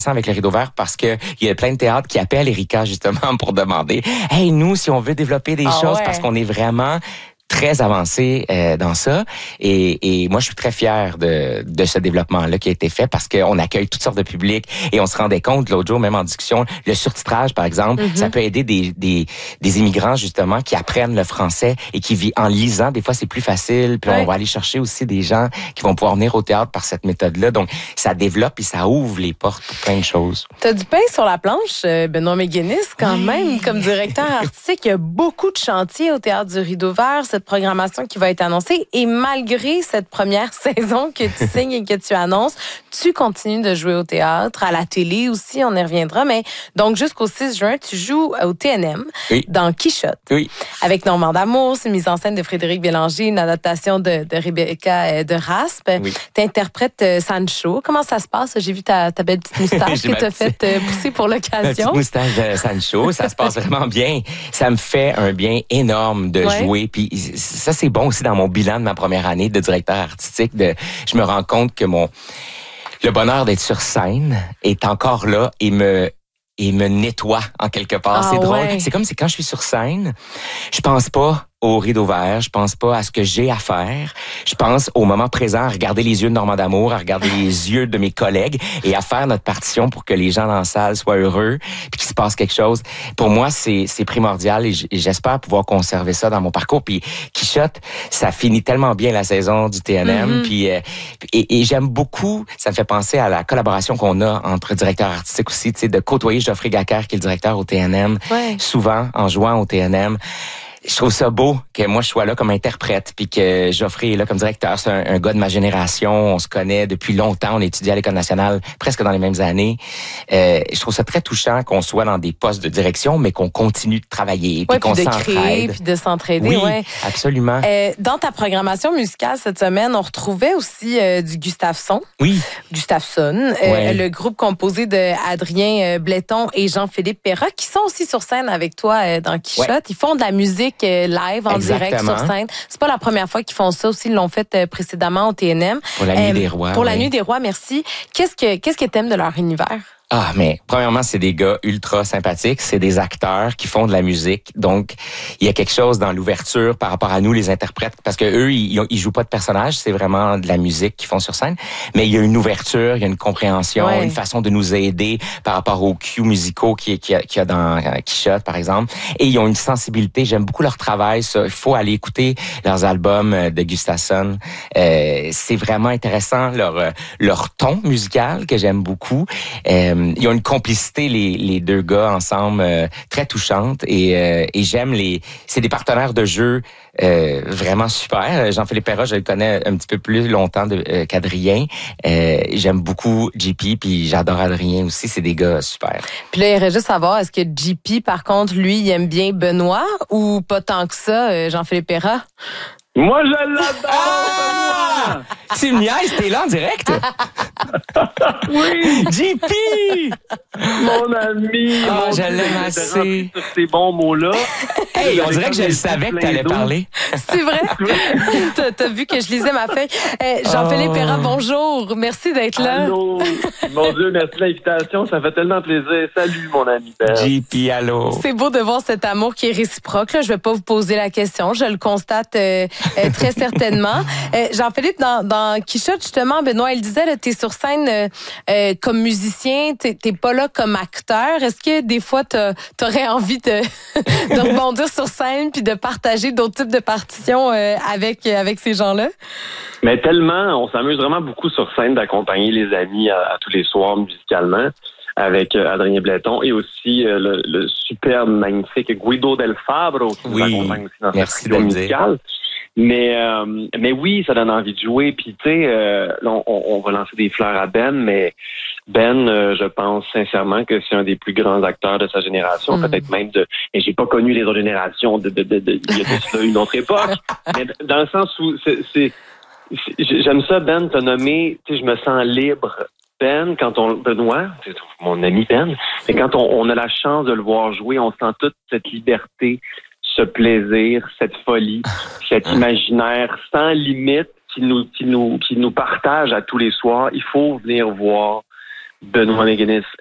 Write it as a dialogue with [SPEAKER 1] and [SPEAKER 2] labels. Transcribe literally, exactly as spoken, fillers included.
[SPEAKER 1] avec le Rideau Vert parce que il y a plein de théâtres qui appellent Erika justement pour demander « Hey, nous, si on veut développer des
[SPEAKER 2] ah
[SPEAKER 1] choses
[SPEAKER 2] ouais.
[SPEAKER 1] parce qu'on est vraiment... » très avancé euh, dans ça et, et moi je suis très fier de, de ce développement-là qui a été fait parce qu'on accueille toutes sortes de publics et on se rendait compte l'autre jour même en discussion le surtitrage par exemple mm-hmm. ça peut aider des, des, des immigrants justement qui apprennent le français et qui vivent en lisant des fois c'est plus facile puis ouais. on va aller chercher aussi des gens qui vont pouvoir venir au théâtre par cette méthode-là donc ça développe et ça ouvre les portes pour plein de choses.
[SPEAKER 2] T'as du pain sur la planche Benoît McGuinness quand oui. même comme directeur artistique il y a beaucoup de chantiers au Théâtre du Rideau Vert cette programmation qui va être annoncée et malgré cette première saison que tu signes et que tu annonces, tu continues de jouer au théâtre, à la télé aussi, on y reviendra, mais donc jusqu'au six juin, tu joues au T N M
[SPEAKER 1] oui.
[SPEAKER 2] dans Quichotte.
[SPEAKER 1] Oui.
[SPEAKER 2] Avec Normand d'Amour, c'est une mise en scène de Frédéric Bélanger, une adaptation de, de Rebecca de Raspe.
[SPEAKER 1] Oui.
[SPEAKER 2] Tu interprètes Sancho. Comment ça se passe? J'ai vu ta, ta belle petite moustache que tu as faite pousser pour l'occasion.
[SPEAKER 1] Une petite moustache de Sancho, ça se passe vraiment bien. Ça me fait un bien énorme de ouais. jouer, puis ça, c'est bon aussi dans mon bilan de ma première année de directeur artistique. De, je me rends compte que mon le bonheur d'être sur scène est encore là et me et me nettoie en quelque part.
[SPEAKER 2] Ah,
[SPEAKER 1] c'est drôle.
[SPEAKER 2] ouais.
[SPEAKER 1] C'est comme si quand je suis sur scène, je pense pas au Rideau Vert, je pense pas à ce que j'ai à faire. Je pense au moment présent à regarder les yeux de Normand d'Amour, à regarder les yeux de mes collègues et à faire notre partition pour que les gens dans la salle soient heureux puis qu'il se passe quelque chose. Pour moi, c'est, c'est primordial et j'espère pouvoir conserver ça dans mon parcours. Puis Quichotte, ça finit tellement bien la saison du T N M. Mm-hmm. Puis, euh, et, et j'aime beaucoup, ça me fait penser à la collaboration qu'on a entre directeurs artistiques aussi, tu sais, de côtoyer Geoffrey Gacquer qui est le directeur au T N M,
[SPEAKER 2] ouais.
[SPEAKER 1] souvent en jouant au T N M. Je trouve ça beau que moi je sois là comme interprète puis que Geoffrey est là comme directeur. C'est un, un gars de ma génération, on se connaît depuis longtemps, on étudie à l'École nationale presque dans les mêmes années. Euh, je trouve ça très touchant qu'on soit dans des postes de direction mais qu'on continue de travailler puis
[SPEAKER 2] ouais,
[SPEAKER 1] qu'on
[SPEAKER 2] puis de
[SPEAKER 1] s'entraide.
[SPEAKER 2] Créer, puis de s'entraider.
[SPEAKER 1] Oui,
[SPEAKER 2] ouais.
[SPEAKER 1] absolument.
[SPEAKER 2] Euh, dans ta programmation musicale cette semaine, on retrouvait aussi euh, du Gustafson.
[SPEAKER 1] Oui.
[SPEAKER 2] Gustafson, euh,
[SPEAKER 1] ouais.
[SPEAKER 2] le groupe composé de Adrien Bletton et Jean-Philippe Perra qui sont aussi sur scène avec toi euh, dans Quichotte. Ouais. Ils font de la musique live en
[SPEAKER 1] Exactement.
[SPEAKER 2] direct sur scène. C'est pas la première fois qu'ils font ça aussi, ils l'ont fait précédemment au T N M.
[SPEAKER 1] Pour la Nuit euh, des Rois.
[SPEAKER 2] Pour
[SPEAKER 1] oui.
[SPEAKER 2] la Nuit des Rois, merci. Qu'est-ce que qu'est-ce que t'aimes de leur univers?
[SPEAKER 1] Ah, mais premièrement, c'est des gars ultra sympathiques. C'est des acteurs qui font de la musique. Donc, il y a quelque chose dans l'ouverture par rapport à nous, les interprètes, parce que eux, ils, ils jouent pas de personnages. C'est vraiment de la musique qu'ils font sur scène. Mais il y a une ouverture, il y a une compréhension, ouais. une façon de nous aider par rapport aux cues musicaux qu'il y a, qu'il y a dans Quichotte, par exemple. Et ils ont une sensibilité. J'aime beaucoup leur travail. Ça. Il faut aller écouter leurs albums de Gustafson. Euh, c'est vraiment intéressant leur leur ton musical que j'aime beaucoup. Euh, Ils ont une complicité, les, les deux gars ensemble, euh, très touchante. Et, euh, et j'aime les... C'est des partenaires de jeu euh, vraiment super. Jean-Philippe Perra, je le connais un petit peu plus longtemps de, euh, qu'Adrien. Euh, j'aime beaucoup J P, puis j'adore Adrien aussi. C'est des gars super.
[SPEAKER 2] Puis là, il irait juste savoir, est-ce que J P, par contre, lui, il aime bien Benoît ou pas tant que ça, Jean-Philippe Perra?
[SPEAKER 3] Moi, je l'adore! Ah!
[SPEAKER 1] Tu me niaises, t'es là en direct?
[SPEAKER 3] Oui!
[SPEAKER 1] J P!
[SPEAKER 3] Mon ami!
[SPEAKER 1] Ah,
[SPEAKER 3] mon
[SPEAKER 1] je
[SPEAKER 3] Dieu,
[SPEAKER 1] l'aime assez.
[SPEAKER 3] Tous ces bons mots-là.
[SPEAKER 1] Hey, on dirait que je le savais que t'allais parler.
[SPEAKER 2] C'est vrai? t'as, t'as vu que je lisais ma feuille. Eh, Jean-Philippe oh. Perra, bonjour. Merci d'être là.
[SPEAKER 3] Allô! Mon Dieu, merci de l'invitation. Ça fait tellement plaisir. Salut, mon ami Ben.
[SPEAKER 1] J P, allô.
[SPEAKER 2] C'est beau de voir cet amour qui est réciproque. Là. Je vais pas vous poser la question. Je le constate euh, euh, très certainement. Euh, Jean-Philippe, dans, dans Quichotte, justement, Benoît, il disait, tu es sur scène euh, euh, comme musicien, tu n'es pas là comme acteur. Est-ce que des fois, tu aurais envie de, de rebondir sur scène puis de partager d'autres types de partitions euh, avec, avec ces gens-là?
[SPEAKER 3] Mais tellement, on s'amuse vraiment beaucoup sur scène d'accompagner les amis à, à tous les soirs musicalement avec euh, Adrien Bletton et aussi euh, le, le superbe, magnifique Guido Del Fabbro qui oui. nous accompagne aussi dans
[SPEAKER 1] Merci
[SPEAKER 3] cette musicale. Mais euh, mais oui, ça donne envie de jouer. Puis tu sais, euh, on, on va lancer des fleurs à Ben, mais Ben, euh, je pense sincèrement que c'est un des plus grands acteurs de sa génération, mm. peut-être même de. Et j'ai pas connu les autres générations de de de, de, de il y a de cela une autre époque. Mais dans le sens où c'est, c'est, c'est j'aime ça, Ben, t'as nommé. Tu sais, je me sens libre. Ben, quand on Benoît, c'est mon ami Ben, mais quand on, on a la chance de le voir jouer, on sent toute cette liberté, ce plaisir, cette folie, cet imaginaire sans limite qui nous qui nous qui nous partage à tous les soirs. Il faut venir voir Benoît Méguinness